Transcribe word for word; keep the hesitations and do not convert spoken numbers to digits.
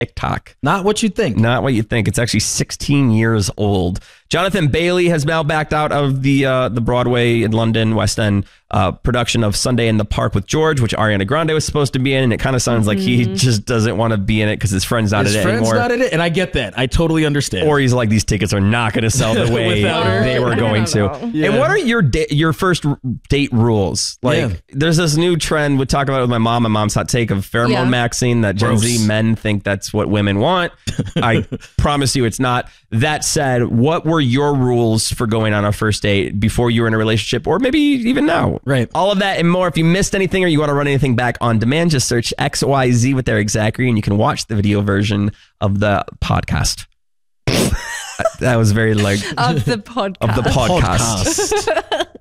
TikTok. Not what you think. Not what you think. It's actually sixteen years old. Jonathan Bailey has now backed out of the uh, the Broadway in London, West End uh, production of Sunday in the Park with George, which Ariana Grande was supposed to be in. And it kind of sounds mm-hmm. like he just doesn't want to be in it because his friend's not his in it friend's anymore. not in it, and I get that. I totally understand. Or he's like, these tickets are not going to sell the way they were going to. Yeah. And what are your da- your first date rules? Like, yeah. there's this new trend we talk about it with my mom. My mom's hot take of pheromone yeah. maxing that Gen Gross. Z men think that's what women want. I promise you it's not. That said, what were your rules for going on a first date before you were in a relationship, or maybe even now? Right. All of that and more. If you missed anything or you want to run anything back on demand, just search X Y Z with Eric Zachary and you can watch the video version of the podcast. That was very like of the podcast. Of the podcast.